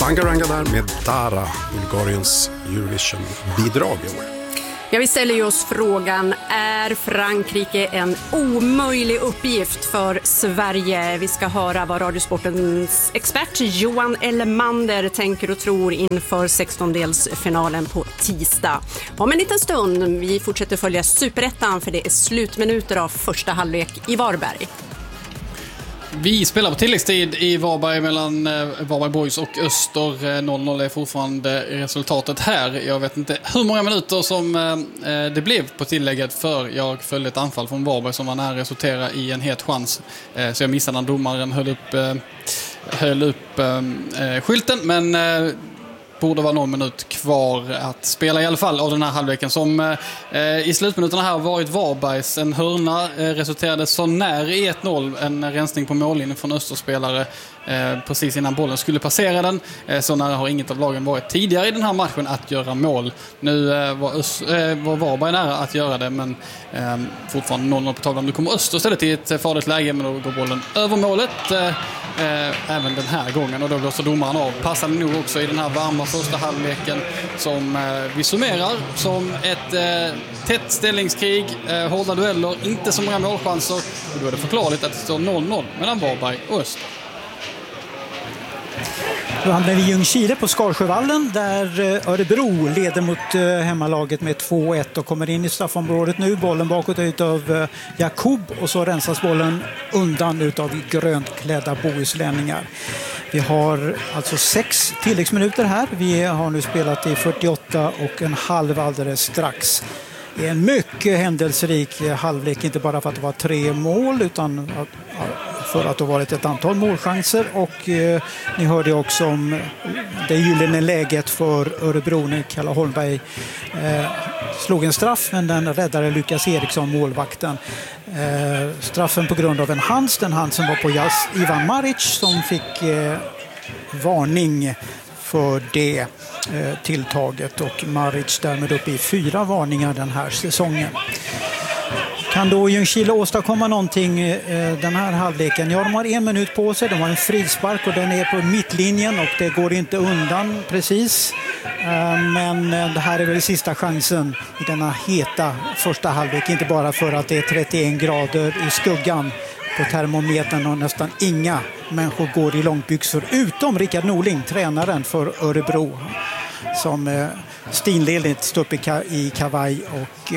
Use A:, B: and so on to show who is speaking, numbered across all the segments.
A: Bangaranga där med Dara, Bulgariens Eurovision-bidrag i år.
B: Ja, vi ställer ju oss frågan, är Frankrike en omöjlig uppgift för Sverige? Vi ska höra vad Radiosportens expert Johan Elmander tänker och tror inför 16-delsfinalen på tisdag. Om en liten stund, vi fortsätter följa Superettan för det är slutminuter av första halvlek i Varberg.
C: Vi spelar på tilläggstid i Varberg mellan Varberg Boys och Öster. 0-0 är fortfarande resultatet här. Jag vet inte hur många minuter som det blev på tillägget, för jag följde ett anfall från Varberg som var nära resultera i en het chans. Så jag missade när domaren höll upp skylten, men borde vara någon minut kvar att spela i alla fall av den här halvleken som i slutminuterna här har varit Varbergs. En hörna resulterade så när i 1-0, en rensning på mållinjen från Österspelare precis innan bollen skulle passera den. Så när har inget av lagen varit tidigare i den här matchen att göra mål. Nu var Varberg nära att göra det, men fortfarande 0-0 på tavlan. Nu kommer Öster istället i ett farligt läge, men då går bollen över målet även den här gången, och då blåser domaren av. Passade nog också i den här varma första halvleken som vi summerar som ett tätt ställningskrig, hårda dueller, inte så många målchanser, och då är det förklarligt att det står 0-0 mellan Varberg och Öster.
D: Då hamnar vi i Ljungskile på Skarsjövallen där Örebro leder mot hemmalaget med 2-1 och kommer in i straffområdet nu. Bollen bakåt utav Jakob, och så rensas bollen undan utav grönklädda bohuslänningar. Vi har alltså 6 tilläggsminuter här. Vi har nu spelat i 48 och en halv alldeles strax. Det är en mycket händelserik halvlek, inte bara för att det var 3 mål utan för att det har varit ett antal målchanser, och ni hörde också om det gyllene läget för Örebro när Kalle Holmberg slog en straff, men den räddade Lukas Eriksson, målvakten. Straffen på grund av en hands, den handsen var på Ivan Maric som fick varning för det tilltaget, och Maric därmed upp i 4 varningar den här säsongen. Kan då Ljungskile åstadkomma någonting den här halvleken? Ja, de har 1 minut på sig, de har en frispark och den är på mittlinjen och det går inte undan precis. Men det här är väl sista chansen i denna heta första halvlek, inte bara för att det är 31 grader i skuggan på termometern och nästan inga människor går i långbyxor utom Rickard Norling, tränaren för Örebro, som stinledigt står upp i kavaj och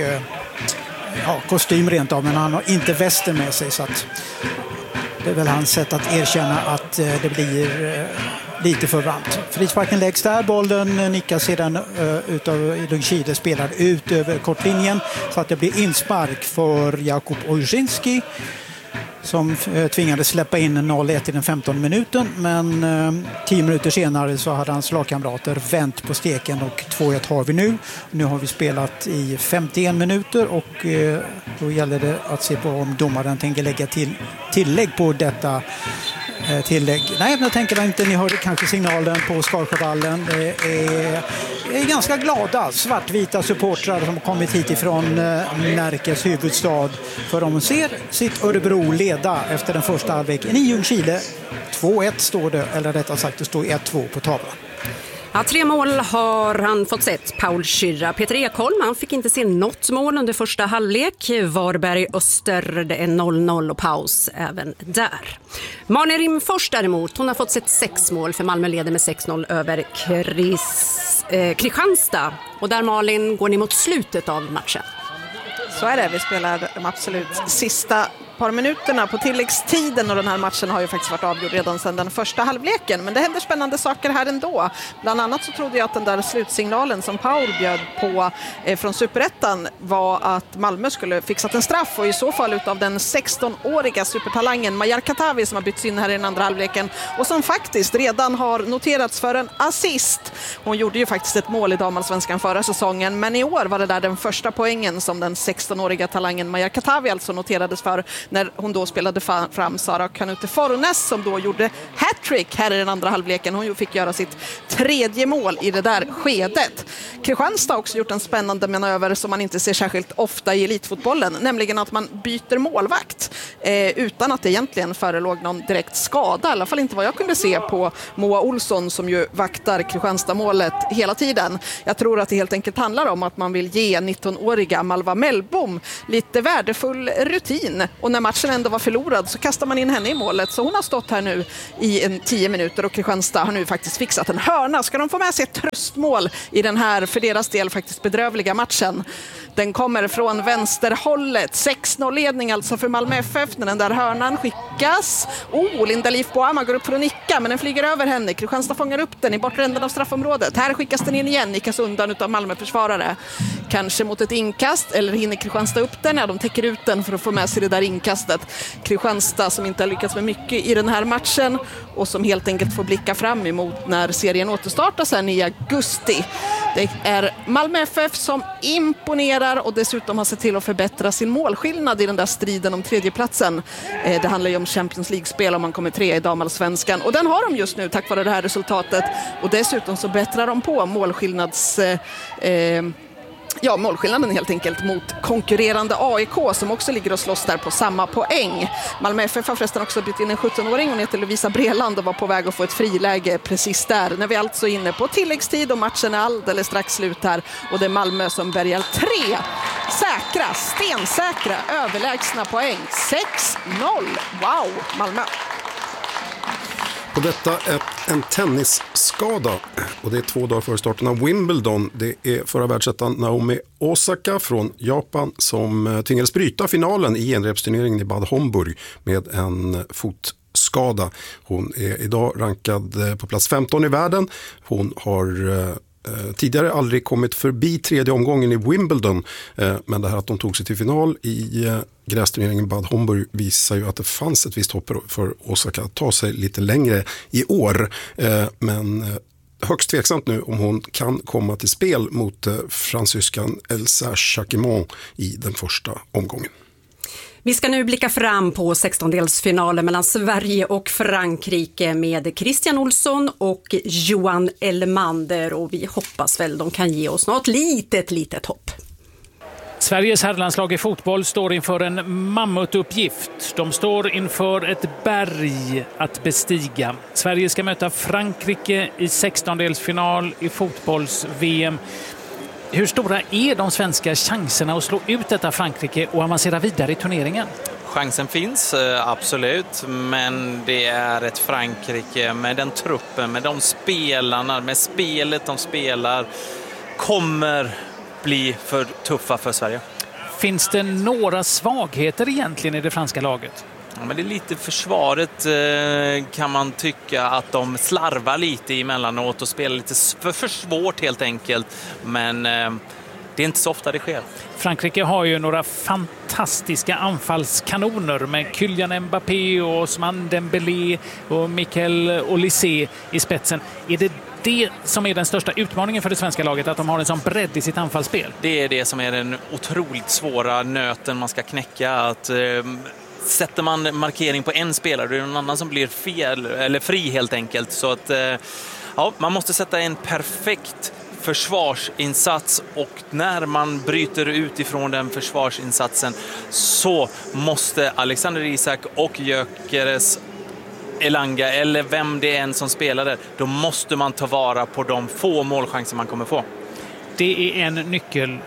D: kostym rent av, men han har inte västen med sig, så att det är väl hans sätt att erkänna att det blir lite för varmt. Frisparken läggs där, bollen nickas sedan utav Ljungskile, spelar ut över kortlinjen så att det blir inspark för Jakub Olszynski som tvingades släppa in 0-1 i den 15 minuten, men 10 minuter senare så hade hans lagkamrater vänt på steken och 2-1 har vi nu. Nu har vi spelat i 51 minuter och då gäller det att se på om domaren tänker lägga tillägg på detta tillägg. Nej, jag tänker inte, ni hörde kanske signalen på Skarsjövallen. Det är ganska glada svartvita supportrar som har kommit hit ifrån Närkes huvudstad, för de ser sitt Örebro leda efter den första halvleken i Ljungskile. 2-1 står det, eller rättare sagt det står 1-2 på tavlan.
B: Ja, 3 mål har han fått sett, Paul Schürrer. Peter Ekholm, han fick inte se något mål under första halvlek. Varberg Öster, det är 0-0 och paus även där. Malin Rimfors däremot, hon har fått sett 6 mål, för Malmö leder med 6-0 över Kristianstad. Och där, Malin, går ni mot slutet av matchen.
E: Så är det, vi spelar de absolut sista par minuterna på tilläggstiden, och den här matchen har ju faktiskt varit avgjord redan sedan den första halvleken, men det händer spännande saker här ändå. Bland annat så trodde jag att den där slutsignalen som Paul bjöd på från Superettan var att Malmö skulle fixat en straff, och i så fall utav den 16-åriga supertalangen Majar Katavi som har bytts in här i den andra halvleken och som faktiskt redan har noterats för en assist. Hon gjorde ju faktiskt ett mål i damallsvenskan förra säsongen, men i år var det där den första poängen som den 16-åriga talangen Majar Katavi alltså noterades för. när hon då spelade fram Sara Kanute Fornes som då gjorde hattrick här i den andra halvleken. Hon fick göra sitt 3:e mål i det där skedet. Kristianstad har också gjort en spännande manöver som man inte ser särskilt ofta i elitfotbollen, nämligen att man byter målvakt utan att det egentligen förelåg någon direkt skada, i alla fall inte vad jag kunde se på Moa Olsson som ju vaktar Kristianstad-målet hela tiden. Jag tror att det helt enkelt handlar om att man vill ge 19-åriga Malva Mellbom lite värdefull rutin, och när matchen ändå var förlorad så kastar man in henne i målet, så hon har stått här nu i 10 minuter och Kristianstad har nu faktiskt fixat en hörna. Ska de få med sig ett tröstmål i den här för deras del faktiskt bedrövliga matchen? Den kommer från vänsterhållet. 6-0-ledning alltså för Malmö FF när den där hörnan skickas. Linda Liv Boama går upp för att nicka, men den flyger över henne. Kristianstad fångar upp den i bortre änden av straffområdet. Här skickas den in igen, nickas undan utav Malmö-försvarare. Kanske mot ett inkast, eller hinner Kristianstad upp den? Ja, de täcker ut den för att få med sig det där inkastet. Kristianstad som inte har lyckats med mycket i den här matchen och som helt enkelt får blicka fram emot när serien återstartar sen i augusti. Det är Malmö FF som imponerar och dessutom har sett till att förbättra sin målskillnad i den där striden om tredjeplatsen. Det handlar ju om Champions League-spel om man kommer 3 i damallsvenskan, och den har de just nu tack vare det här resultatet, och dessutom så bättrar de på målskillnaden helt enkelt mot konkurrerande AIK som också ligger och slåss där på samma poäng. Malmö FF har förresten också bytt in en 17-åring, hon heter Lovisa Breland och var på väg att få ett friläge precis där. När vi alltså är inne på tilläggstid och matchen är alldeles strax slut här, och det är Malmö som bärgar 3 säkra, stensäkra, överlägsna poäng. 6-0. Wow, Malmö.
A: Och detta är en tennisskada, och det är 2 dagar före starten av Wimbledon. Det är förra världsettan Naomi Osaka från Japan som tvingades bryta finalen i genrepsturneringen i Bad Homburg med en fotskada. Hon är idag rankad på plats 15 i världen. Hon har tidigare aldrig kommit förbi 3:e omgången i Wimbledon, men det här att de tog sig till final i grästurneringen Bad Homburg visar ju att det fanns ett visst hopp för Osaka att ta sig lite längre i år, men högst tveksamt nu om hon kan komma till spel mot fransyskan Elsa Jacquemont i den första omgången.
B: Vi ska nu blicka fram på 16-delsfinalen mellan Sverige och Frankrike med Christian Olsson och Johan Elmander, och vi hoppas väl de kan ge oss något litet hopp.
F: Sveriges herrlandslag i fotboll står inför en mammutuppgift. De står inför ett berg att bestiga. Sverige ska möta Frankrike i 16-delsfinal i fotbolls-VM. Hur stora är de svenska chanserna att slå ut detta Frankrike och avancera vidare i turneringen?
G: Chansen finns, absolut, men det är ett Frankrike med den truppen, med de spelarna, med spelet de spelar, kommer bli för tuffa för Sverige.
F: Finns det några svagheter egentligen i det franska laget?
G: Ja, men det är lite försvaret kan man tycka att de slarvar lite emellanåt och spelar lite för svårt helt enkelt. Men det är inte så ofta det sker.
F: Frankrike har ju några fantastiska anfallskanoner med Kylian Mbappé och Ousmane Dembélé och Michael Olise i spetsen. Är det som är den största utmaningen för det svenska laget, att de har en sån bredd i sitt anfallsspel?
G: Det är det som är den otroligt svåra nöten man ska knäcka, att sätter man markering på en spelare, det är någon annan som blir fel eller fri helt enkelt. Så att man måste sätta en perfekt försvarsinsats, och när man bryter ut ifrån den försvarsinsatsen så måste Alexander Isak och Gyökeres Elanga, eller vem det är än som spelar där, då måste man ta vara på de få målchanser man kommer få.
F: Det är en nyckel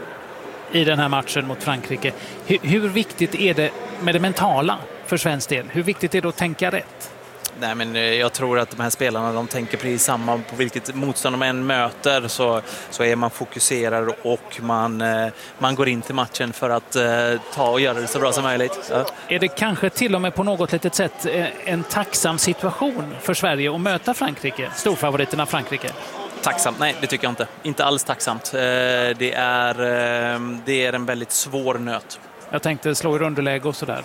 F: i den här matchen mot Frankrike. Hur viktigt är det med det mentala för svensk del? Hur viktigt är det att tänka rätt?
G: Nej, men jag tror att de här spelarna, de tänker precis samma på vilket motstånd de än möter, så är man fokuserad och man går in till matchen för att ta och göra det så bra som möjligt. Ja.
F: Är det kanske till och med på något litet sätt en tacksam situation för Sverige att möta Frankrike, storfavoriterna Frankrike?
G: Tacksamt? Nej, det tycker jag inte. Inte alls tacksamt. Det är en väldigt svår nöt.
F: Jag tänkte slå i underläge och sådär.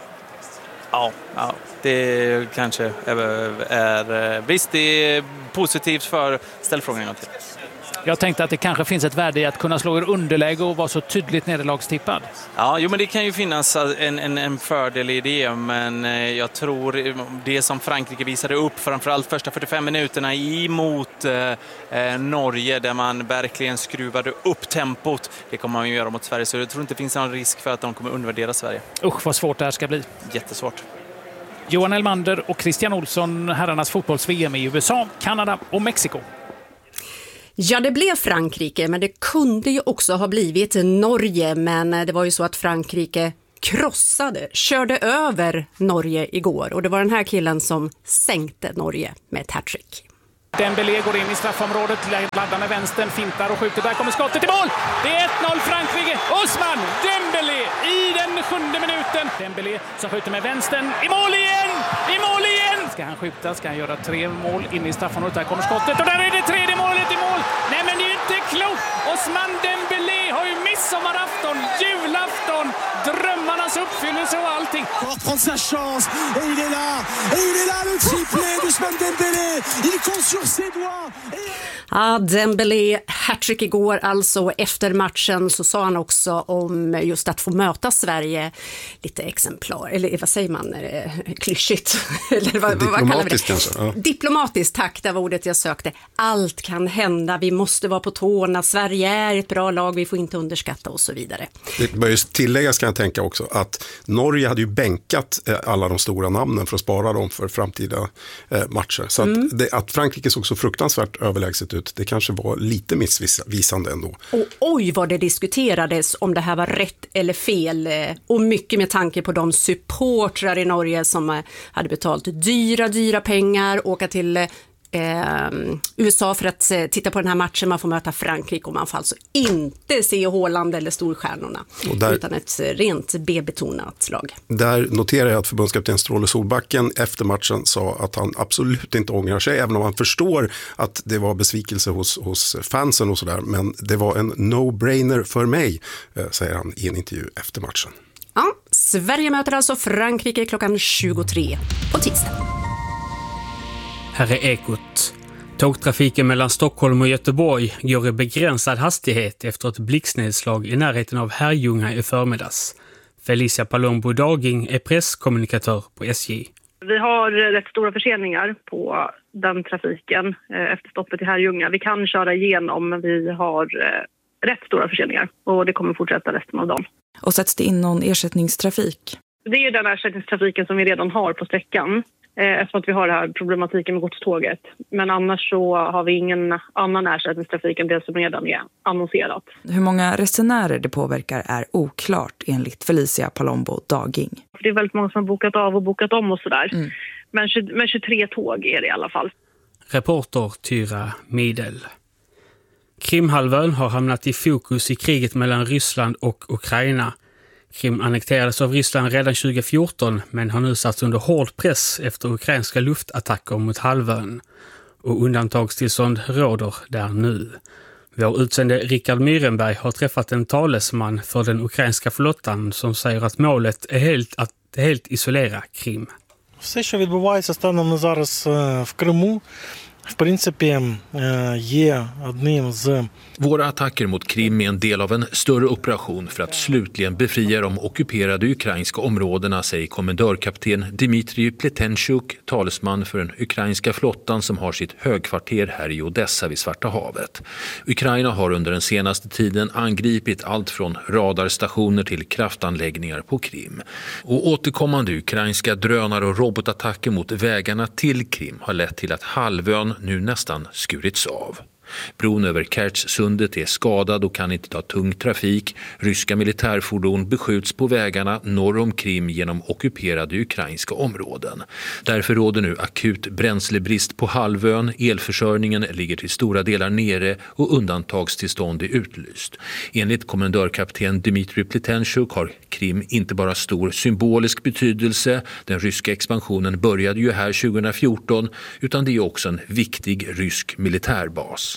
G: Ja, det kanske är visst, det är positivt för ställfrågan till.
F: Jag tänkte att det kanske finns ett värde i att kunna slå ur underläge och vara så tydligt nederlagstippad.
G: Ja, men det kan ju finnas en fördel i det, men jag tror det som Frankrike visade upp, framförallt första 45 minuterna emot Norge, där man verkligen skruvade upp tempot, det kommer man ju göra mot Sverige, så jag tror inte det finns någon risk för att de kommer undervärdera Sverige.
F: Usch, vad svårt det här ska bli.
G: Jättesvårt.
F: Johan Elmander och Christian Olsson, herrarnas fotbolls-VM i USA, Kanada och Mexiko.
B: Ja, det blev Frankrike, men det kunde ju också ha blivit Norge. Men det var ju så att Frankrike körde över Norge igår. Och det var den här killen som sänkte Norge med ett hattrick.
F: Dembélé går in i straffområdet, laddar med vänstern, fintar och skjuter. Där kommer skottet i mål! Det är 1-0 Frankrike. Osman Dembélé i den 7:e minuten. Dembélé som skjuter med vänstern. I mål igen! I mål igen! Ska han skjuta? Ska han göra 3 mål in i straffområdet? Där kommer skottet och där är det 3:e målet i mål! Nej, men det är ju inte klokt! Osman Dembélé har ju midsommarafton, julafton, drömmarnas uppfyllelse och allting.
H: Pour prendre sa chance et il est là le triplé d'Ousmane Dembélé. Il compte sur ses doigts.
B: Ja, Dembélé hattrick igår alltså. Efter matchen så sa han också om just att få möta Sverige lite exemplar, eller vad säger man, klyschigt eller vad
A: diplomatiskt kanske. Ja.
B: Diplomatiskt, tack, det var ordet jag sökte. Allt kan hända, vi måste vara på tårna, Sverige är ett bra lag, vi får inte underskatta och så vidare. Det
A: bör ju tilläggas, kan jag tänka också, att Norge hade ju bänkat alla de stora namnen för att spara dem för framtida matcher. Så att Frankrike såg så fruktansvärt överlägset ut, det kanske var lite missvisande ändå.
B: Och oj vad det diskuterades om det här var rätt eller fel, och mycket med tanke på de supportrar i Norge som hade betalt dyra pengar, åka till USA för att titta på den här matchen. Man får möta Frankrike och man får alltså inte se Haaland eller storstjärnorna, utan ett rent B-betonat lag.
A: Där noterar jag att förbundskapten Stråle Solbacken efter matchen sa att han absolut inte ångrar sig, även om han förstår att det var besvikelse hos fansen och sådär, men det var en no-brainer för mig, säger han i en intervju efter matchen.
B: Ja, Sverige möter alltså Frankrike klockan 23 på tisdag.
I: Här är Ekot. Tågtrafiken mellan Stockholm och Göteborg går i begränsad hastighet efter ett blixtnedslag i närheten av Herrljunga i förmiddags. Felicia Palombo Daging är presskommunikatör på SJ.
J: Vi har rätt stora förseningar på den trafiken efter stoppet i Herrljunga. Vi kan köra igenom, men vi har rätt stora förseningar och det kommer fortsätta resten av dagen.
K: Och sätts det in någon ersättningstrafik?
J: Det är ju den ersättningstrafiken som vi redan har på sträckan, eftersom att vi har den här problematiken med godståget. Men annars så har vi ingen annan ersättningstrafik än det som redan är annonserat.
K: Hur många resenärer det påverkar är oklart enligt Felicia Palombo Daging.
J: Det är väldigt många som har bokat av och bokat om och sådär. Men 23 tåg är det i alla fall.
I: Reporter Tyra Midel. Krimhalvön har hamnat i fokus i kriget mellan Ryssland och Ukraina. Krim annekterades av Ryssland redan 2014 men har nu satts under hård press efter ukrainska luftattacker mot halvön. Och undantagstillstånd råder där nu. Vår utsände Rickard Myrenberg har träffat en talesman för den ukrainska flottan som säger att målet är att helt isolera Krim.
H: Все, що відбувається станом на зараз в Криму, в принципі, є одним з...
L: Våra attacker mot Krim är en del av en större operation för att slutligen befria de ockuperade ukrainska områdena, säger kommendörkapten Dmitrij Pletenchuk, talesman för den ukrainska flottan som har sitt högkvarter här i Odessa vid Svarta havet. Ukraina har under den senaste tiden angripit allt från radarstationer till kraftanläggningar på Krim. Och återkommande ukrainska drönare och robotattacker mot vägarna till Krim har lett till att halvön nu nästan skurits av. Bron över Kertjsundet är skadad och kan inte ta tung trafik. Ryska militärfordon beskjuts på vägarna norr om Krim genom ockuperade ukrainska områden. Därför råder nu akut bränslebrist på halvön. Elförsörjningen ligger till stora delar nere och undantagstillstånd är utlyst. Enligt kommendörkapten Dmitrij Pletenchuk har Krim inte bara stor symbolisk betydelse. Den ryska expansionen började ju här 2014, utan det är också en viktig rysk militärbas.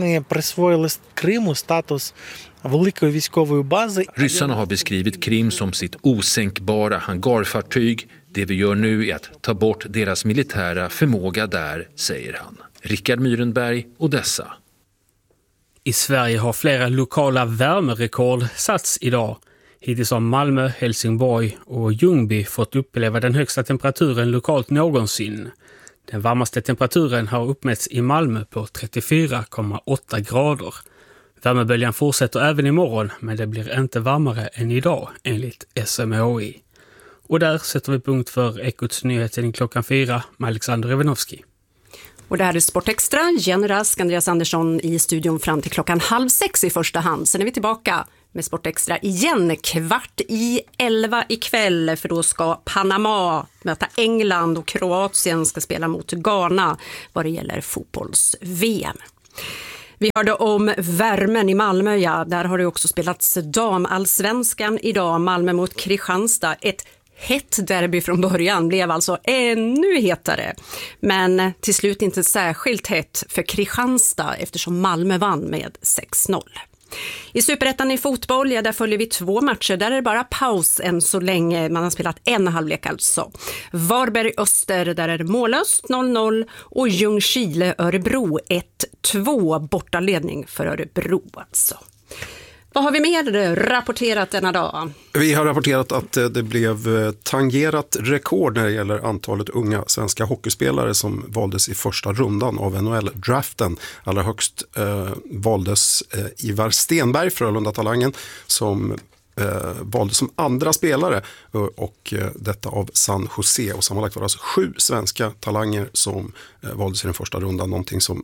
L: Ryssarna har beskrivit Krim som sitt osänkbara hangarfartyg. Det vi gör nu är att ta bort deras militära förmåga där, säger han. Rickard Myrenberg, Odessa.
I: I Sverige har flera lokala värmerekord satts idag. Hittills har Malmö, Helsingborg och Ljungby fått uppleva den högsta temperaturen lokalt någonsin. Den varmaste temperaturen har uppmätts i Malmö på 34,8 grader. Värmeböljan fortsätter även imorgon, men det blir inte varmare än idag enligt SMHI. Och där sätter vi punkt för Ekots nyheten klockan 4 med Alexander Evenovski.
B: Och det här är Sportextra. Jenny Rask, Andreas Andersson i studion fram till klockan 5:30 i första hand. Sen är vi tillbaka med Sportextra igen 22:15 ikväll, för då ska Panama möta England och Kroatien ska spela mot Ghana vad det gäller fotbolls-VM. Vi hörde om värmen i Malmö, ja. Där har det också spelats damallsvenskan idag. Malmö mot Kristianstad. Ett hett derby från början blev alltså ännu hetare. Men till slut inte särskilt hett för Kristianstad eftersom Malmö vann med 6-0. I Superettan i fotboll, ja, där följer vi 2 matcher. Där är det bara paus än så länge. Man har spelat en halvlek alltså. Varberg-Öster, där är det mållöst 0-0. Och Ljungskile-Örebro 1-2. Bortaledning för Örebro alltså. Vad har vi mer rapporterat denna dag?
A: Vi har rapporterat att det blev tangerat rekord när det gäller antalet unga svenska hockeyspelare som valdes i första rundan av NHL-draften. Allra högst valdes Ivar Stenberg, Frölunda-talangen, som valdes som andra spelare och detta av San Jose. Och sammanlagt var det alltså 7 svenska talanger som valdes i den första rundan, någonting som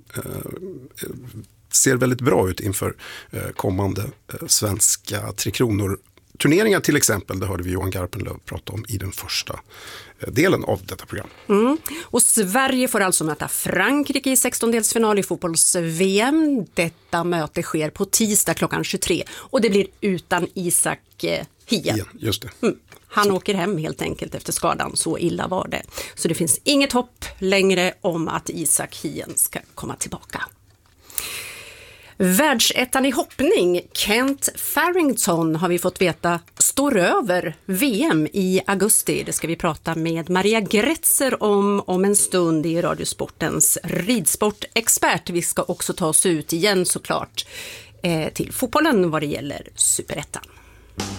A: ser väldigt bra ut inför kommande svenska trikronor-turneringar till exempel. Det hörde vi Johan Garpenlöv prata om i den första delen av detta program.
B: Och Sverige får alltså möta Frankrike i 16-delsfinal i fotbolls-VM. Detta möte sker på tisdag klockan 23 och det blir utan Isak Hien.
A: Ja, just det.
B: Han åker hem helt enkelt efter skadan, så illa var det. Så det finns inget hopp längre om att Isak Hien ska komma tillbaka. Världsettan i hoppning, Kent Farrington, har vi fått veta står över VM i augusti. Det ska vi prata med Maria Gretzer om en stund i Radiosportens ridsportexpert. Vi ska också ta oss ut igen såklart till fotbollen vad det gäller Superettan.